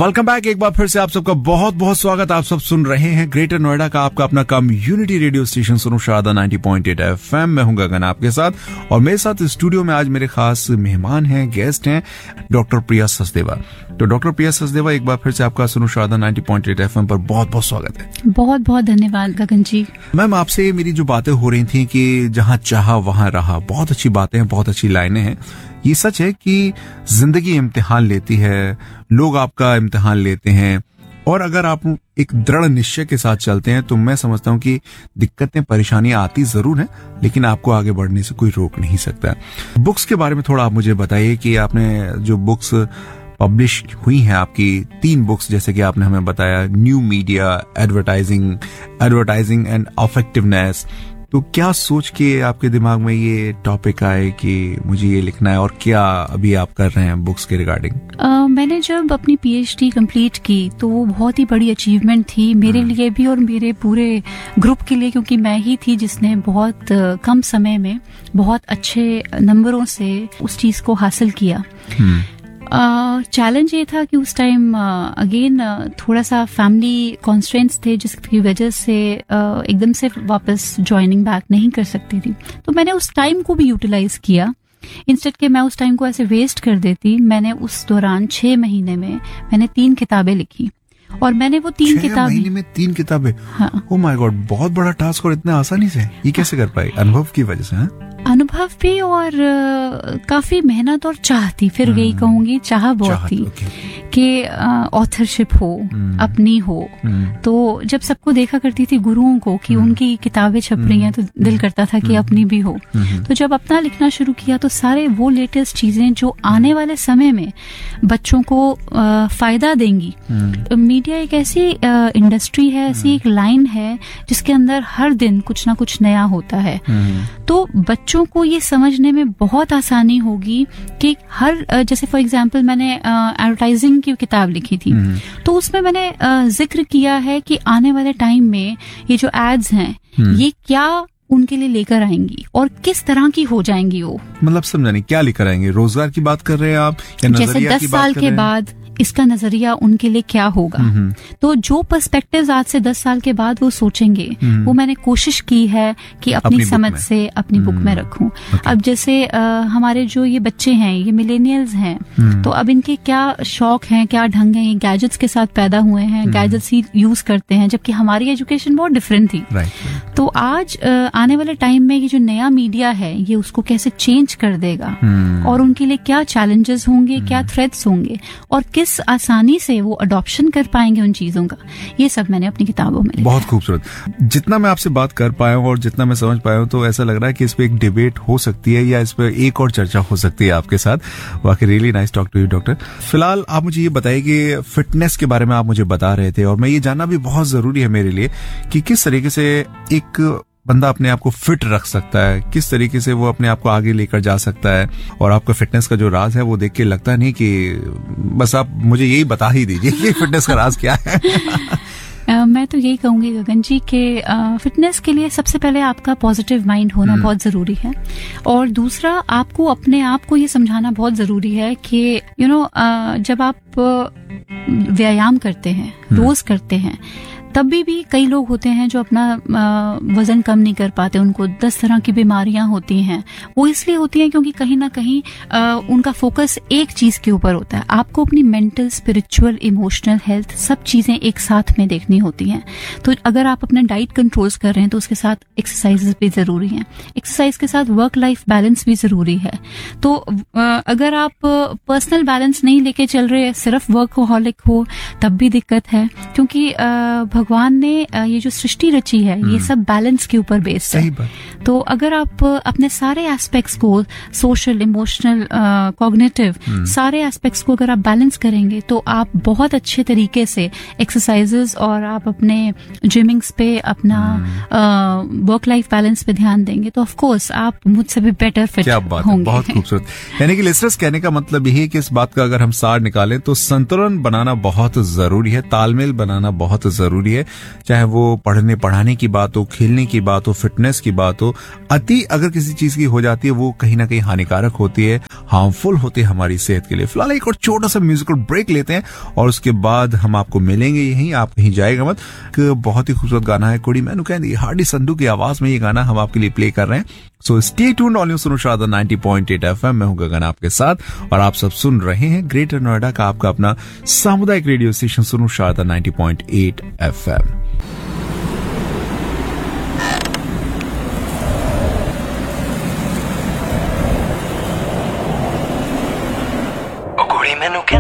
Welcome back. एक बार फिर से आप सबका बहुत बहुत स्वागत। आप सब सुन रहे हैं ग्रेटर नोएडा का आपका अपना कम्युनिटी रेडियो स्टेशन सुनो शारदा 90.8 FM। मैं हूं गगन आपके साथ, और मेरे साथ स्टूडियो में आज मेरे खास मेहमान हैं, गेस्ट हैं, डॉक्टर प्रिया सचदेवा। तो डॉक्टर प्रिया सचदेवा, एक बार फिर से आपका सुनो शारदा 90.8 FM पर बहुत बहुत स्वागत है। बहुत बहुत धन्यवाद गगन जी। मैम, आपसे मेरी जो बातें हो रही थी कि जहां चाहा वहां रहा, बहुत अच्छी बातें हैं, बहुत अच्छी लाइनें हैं। ये सच है कि जिंदगी इम्तिहान लेती है, लोग आपका इम्तिहान लेते हैं, और अगर आप एक दृढ़ निश्चय के साथ चलते हैं तो मैं समझता हूं कि दिक्कतें परेशानियां आती जरूर हैं, लेकिन आपको आगे बढ़ने से कोई रोक नहीं सकता। बुक्स के बारे में थोड़ा आप मुझे बताइए कि आपने जो बुक्स पब्लिश हुई हैं, आपकी 3 बुक्स, जैसे कि आपने हमें बताया, new media, advertising and effectiveness. तो क्या सोच के आपके दिमाग में ये टॉपिक आए कि मुझे ये लिखना है, और क्या अभी आप कर रहे हैं बुक्स के रिगार्डिंग? मैंने जब अपनी PhD कंप्लीट की तो वो बहुत ही बड़ी अचीवमेंट थी मेरे लिए भी और मेरे पूरे ग्रुप के लिए, क्योंकि मैं ही थी जिसने बहुत कम समय में बहुत अच्छे नंबरों से उस चीज को हासिल किया। चैलेंज ये था कि उस टाइम अगेन थोड़ा सा फैमिली कॉन्स्ट्रेंट्स थे, जिसकी वजह से एकदम से वापस ज्वाइनिंग बैक नहीं कर सकती थी। तो मैंने उस टाइम को भी यूटिलाइज किया, इंस्टेड के मैं उस टाइम को ऐसे वेस्ट कर देती। मैंने उस दौरान 6 महीने में मैंने 3 किताबें लिखी, और मैंने वो 3 किताबें, 6 महीने में 3 किताबें? हाँ। ओह माय गॉड, बहुत बड़ा टास्क, और इतना आसानी से ये कैसे कर पाई? अनुभव की वजह से? अनुभव भी, और काफी मेहनत और चाह थी। फिर यही कहूंगी, चाह बहुत थी कि ऑथरशिप हो, अपनी हो। तो जब सबको देखा करती थी गुरुओं को कि उनकी किताबें छप रही हैं, तो दिल करता था कि अपनी भी हो। तो जब अपना लिखना शुरू किया तो सारे वो लेटेस्ट चीजें जो आने वाले समय में बच्चों को फायदा देंगी। मीडिया एक ऐसी इंडस्ट्री है, ऐसी एक लाइन है जिसके अंदर हर दिन कुछ ना कुछ नया होता है। तो बच्चों को ये समझने में बहुत आसानी होगी कि हर, जैसे फॉर एग्जांपल मैंने एडवर्टाइजिंग की किताब लिखी थी, तो उसमें मैंने जिक्र किया है कि आने वाले टाइम में ये जो एड्स हैं ये क्या उनके लिए लेकर आएंगी और किस तरह की हो जाएंगी वो। मतलब समझा नहीं, क्या लेकर आएंगे? रोजगार की बात कर रहे हैं आप, या जैसे 10 साल के बाद इसका नजरिया उनके लिए क्या होगा? तो जो पर्सपेक्टिव्स आज से 10 साल के बाद वो सोचेंगे, वो मैंने कोशिश की है कि अपनी समझ से अपनी बुक में रखूं। अब जैसे हमारे जो ये बच्चे हैं, ये मिलेनियल्स हैं, तो अब इनके क्या शौक हैं, क्या ढंग हैं, ये गैजेट्स के साथ पैदा हुए हैं, गैजेट्स ही यूज करते हैं, जबकि हमारी एजुकेशन बहुत डिफरेंट थी। तो आज आने वाले टाइम में ये जो नया मीडिया है, ये उसको कैसे चेंज कर देगा, और उनके लिए क्या चैलेंजेस होंगे, क्या थ्रेट्स होंगे, और किस आसानी से वो अडॉप्शन कर पाएंगे उन चीजों का, ये सब मैंने अपनी किताबों में लिखा। बहुत खूबसूरत। जितना मैं आपसे बात कर पाया हूँ और जितना मैं समझ पाया हूँ, तो ऐसा लग रहा है कि इस पे एक डिबेट हो सकती है, या इस पे एक और चर्चा हो सकती है आपके साथ। वाकई really nice talk to you doctor. फिलहाल आप मुझे ये बताइए कि फिटनेस के बारे में आप मुझे बता रहे थे, और मैं ये जानना भी बहुत जरूरी है मेरे लिए कि किस तरीके से एक बंदा अपने आप को फिट रख सकता है, किस तरीके से वो अपने आप को आगे लेकर जा सकता है। और आपका फिटनेस का जो राज है वो देख के लगता नहीं कि बस आप मुझे यही बता ही दीजिए कि फिटनेस का राज क्या है। मैं तो यही कहूंगी गगन जी कि फिटनेस के लिए सबसे पहले आपका पॉजिटिव माइंड होना बहुत जरूरी है, और दूसरा आपको अपने आप को ये समझाना बहुत जरूरी है कि जब आप व्यायाम करते हैं, रोज करते हैं, तब भी कई लोग होते हैं जो अपना वजन कम नहीं कर पाते, उनको 10 तरह की बीमारियां होती हैं। वो इसलिए होती हैं क्योंकि कहीं ना कहीं उनका फोकस एक चीज के ऊपर होता है। आपको अपनी मेंटल, स्पिरिचुअल, इमोशनल हेल्थ सब चीजें एक साथ में देखनी होती हैं। तो अगर आप अपना डाइट कंट्रोल्स कर रहे हैं तो उसके साथ एक्सरसाइजेस भी जरूरी हैं, एक्सरसाइज के साथ वर्क लाइफ बैलेंस भी जरूरी है। तो अगर आप पर्सनल बैलेंस नहीं लेके चल रहे, सिर्फ वर्कहॉलिक हो, तब भी दिक्कत है, क्योंकि भगवान ने ये जो सृष्टि रची है ये सब बैलेंस के ऊपर बेस्ड है। तो अगर आप अपने सारे एस्पेक्ट्स को, सोशल, इमोशनल, कॉग्निटिव, सारे एस्पेक्ट्स को अगर आप बैलेंस करेंगे तो आप बहुत अच्छे तरीके से एक्सरसाइजेस और आप अपने जिमिंग्स पे, अपना वर्क लाइफ बैलेंस पे ध्यान देंगे तो ऑफ कोर्स आप मुझसे भी बेटर फिट होंगे। बहुत खूबसूरत। यानी कि लिसनर्स, कहने का मतलब यही है कि इस बात का अगर हम सार निकालें तो संतुलन बनाना बहुत जरूरी है, तालमेल बनाना बहुत जरूरी जरूरी है, चाहे वो पढ़ाने की बात हो, खेलने की बात हो, फिटनेस की बात हो। अति अगर किसी चीज की हो जाती है वो कहीं ना कहीं हानिकारक होती है, हार्मफुल होती है हमारी सेहत के लिए। फिलहाल एक और छोटा सा म्यूजिकल ब्रेक लेते हैं और उसके बाद हम आपको मिलेंगे यहीं, आप कहीं जाएगा मत। बहुत ही खूबसूरत गाना है कुड़ी मैनू कहंदी, हार्डी संधू की आवाज में ये गाना हम आपके लिए प्ले कर रहे हैं। सो स्टे ट्यून्ड ऑन सुनो शारदा 90.8 FM। मैं हूं गगन आपके साथ और आप सब सुन रहे हैं ग्रेटर नोएडा का आपका अपना सामुदायिक रेडियो स्टेशन सुनो शारदा 90.8 FM। कुड़ी मैनू